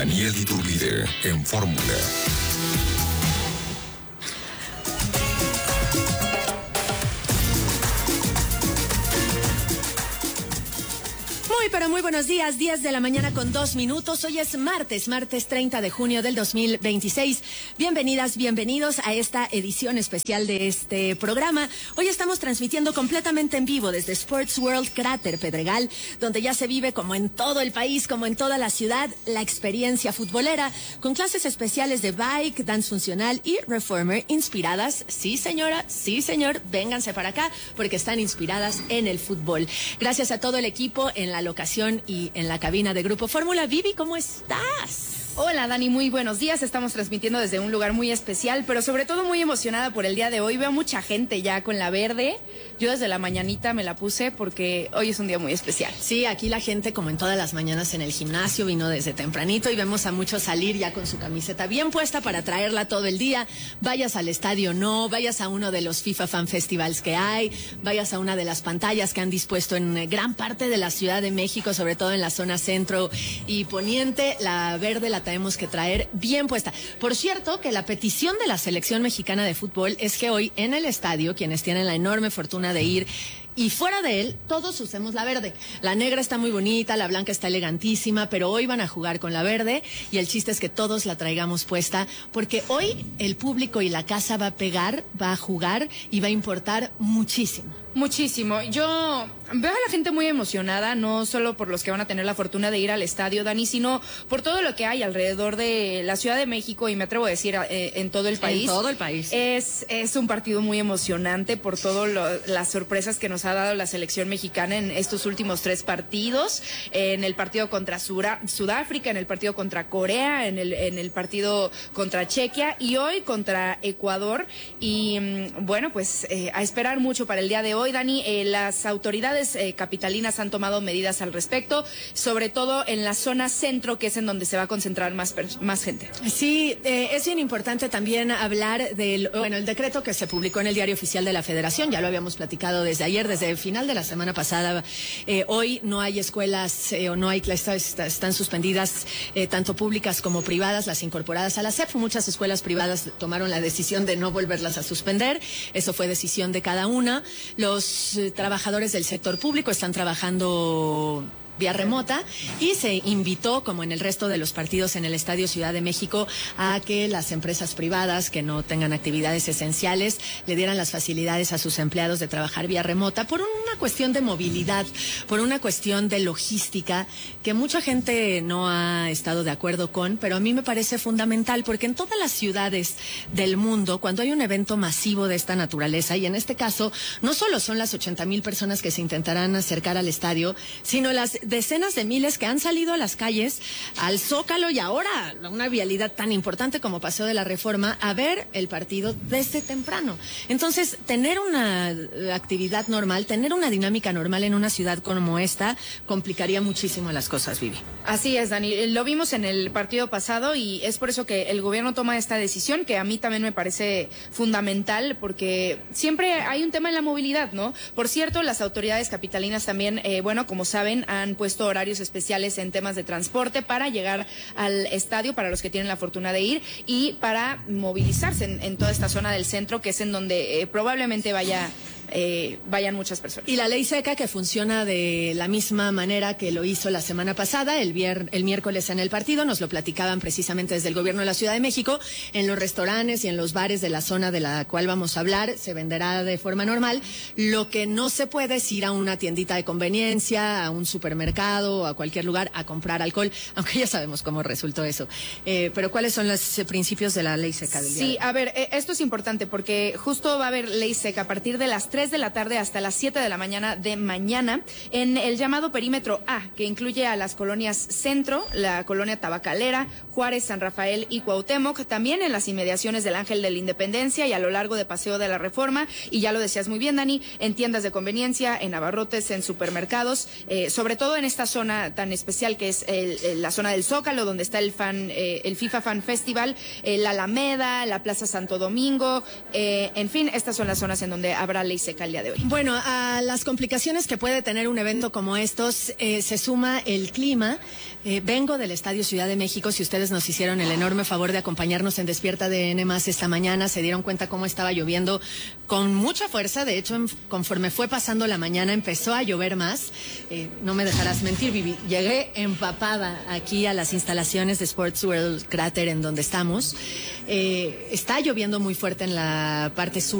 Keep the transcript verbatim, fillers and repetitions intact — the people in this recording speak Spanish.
Daniel Iturbide en Fórmula. Muy, pero muy buenos días, diez de la mañana con dos minutos. Hoy es martes, martes treinta de junio del dos mil veintiséis. Bienvenidas, bienvenidos a esta edición especial de este programa. Hoy estamos transmitiendo completamente en vivo desde Sports World Cráter Pedregal, donde ya se vive como en todo el país, como en toda la ciudad, la experiencia futbolera, con clases especiales de bike, dance funcional y reformer inspiradas. Sí, señora, sí, señor, vénganse para acá porque están inspiradas en el fútbol. Gracias a todo el equipo en la locación y en la cabina de Grupo Fórmula. Vivi, ¿cómo estás? Hola Dani, muy buenos días. Estamos transmitiendo desde un lugar muy especial, pero sobre todo muy emocionada por el día de hoy. Veo mucha gente ya con la verde. Yo desde la mañanita me la puse porque hoy es un día muy especial. Sí, aquí la gente, como en todas las mañanas en el gimnasio, vino desde tempranito y vemos a muchos salir ya con su camiseta bien puesta para traerla todo el día. Vayas al estadio, no, vayas a uno de los FIFA Fan Festivals que hay, vayas a una de las pantallas que han dispuesto en gran parte de la Ciudad de México, sobre todo en la zona centro y poniente. La verde la tenemos que traer bien puesta. Por cierto, que la petición de la selección mexicana de fútbol es que hoy en el estadio, quienes tienen la enorme fortuna de ir, y fuera de él, todos usemos la verde. La negra está muy bonita, la blanca está elegantísima, pero hoy van a jugar con la verde y el chiste es que todos la traigamos puesta, porque hoy el público y la casa va a pegar, va a jugar y va a importar muchísimo. Muchísimo. Yo veo a la gente muy emocionada, no solo por los que van a tener la fortuna de ir al estadio, Dani, sino por todo lo que hay alrededor de la Ciudad de México y me atrevo a decir eh, en todo el país. En todo el país. Es, es un partido muy emocionante por todas las sorpresas que nos ha dado la selección mexicana en estos últimos tres partidos, en el partido contra Sura, Sudáfrica, en el partido contra Corea, en el, en el partido contra Chequia y hoy contra Ecuador. Y bueno, pues eh, a esperar mucho para el día de hoy. Hoy, Dani, eh, las autoridades eh, capitalinas han tomado medidas al respecto, sobre todo en la zona centro, que es en donde se va a concentrar más, más gente. Sí, eh, es bien importante también hablar del, bueno, el decreto que se publicó en el Diario Oficial de la Federación, ya lo habíamos platicado desde ayer, desde el final de la semana pasada. Eh, hoy no hay escuelas eh, o no hay clases, están suspendidas eh, tanto públicas como privadas, las incorporadas a la S E P. Muchas escuelas privadas tomaron la decisión de no volverlas a suspender, eso fue decisión de cada una. Los Los eh, trabajadores del sector público están trabajando vía remota y se invitó, como en el resto de los partidos en el Estadio Ciudad de México, a que las empresas privadas que no tengan actividades esenciales le dieran las facilidades a sus empleados de trabajar vía remota por una cuestión de movilidad, por una cuestión de logística que mucha gente no ha estado de acuerdo con, pero a mí me parece fundamental porque en todas las ciudades del mundo, cuando hay un evento masivo de esta naturaleza, y en este caso no solo son las ochenta mil personas que se intentarán acercar al estadio, sino las decenas de miles que han salido a las calles, al Zócalo y ahora una vialidad tan importante como Paseo de la Reforma, a ver el partido desde temprano. Entonces, tener una actividad normal, tener una dinámica normal en una ciudad como esta, complicaría muchísimo las cosas, Vivi. Así es, Dani. Lo vimos en el partido pasado y es por eso que el gobierno toma esta decisión, que a mí también me parece fundamental, porque siempre hay un tema en la movilidad, ¿no? Por cierto, las autoridades capitalinas también, eh, bueno, como saben, han puesto horarios especiales en temas de transporte para llegar al estadio, para los que tienen la fortuna de ir, y para movilizarse en, en toda esta zona del centro, que es en donde eh, probablemente vaya... Eh, vayan muchas personas. Y la ley seca, que funciona de la misma manera que lo hizo la semana pasada, el, vier, el miércoles en el partido, nos lo platicaban precisamente desde el gobierno de la Ciudad de México. En los restaurantes y en los bares de la zona de la cual vamos a hablar se venderá de forma normal. Lo que no se puede es ir a una tiendita de conveniencia, a un supermercado, a cualquier lugar a comprar alcohol, aunque ya sabemos cómo resultó eso. Eh, pero ¿cuáles son los eh, principios de la ley seca del día? Sí, a ver, eh, esto es importante porque justo va a haber ley seca a partir de las tres de la tarde hasta las siete de la mañana de mañana en el llamado perímetro A, que incluye a las colonias Centro, la colonia Tabacalera, Juárez, San Rafael y Cuauhtémoc, también en las inmediaciones del Ángel de la Independencia y a lo largo de Paseo de la Reforma, y ya lo decías muy bien, Dani, en tiendas de conveniencia, en abarrotes, en supermercados, eh, sobre todo en esta zona tan especial que es el, el, la zona del Zócalo, donde está el fan, eh, el FIFA Fan Festival, eh, la Alameda, la Plaza Santo Domingo, eh, en fin, estas son las zonas en donde habrá ley seca. seca el día de hoy. Bueno, a las complicaciones que puede tener un evento como estos eh, se suma el clima. Eh, vengo del Estadio Ciudad de México. Si ustedes nos hicieron el enorme favor de acompañarnos en Despierta D N más esta mañana, se dieron cuenta cómo estaba lloviendo con mucha fuerza. De hecho, en, conforme fue pasando la mañana, empezó a llover más. Eh, no me dejarás mentir, Vivi. Llegué empapada aquí a las instalaciones de Sports World Crater, en donde estamos. Eh, está lloviendo muy fuerte en la parte sur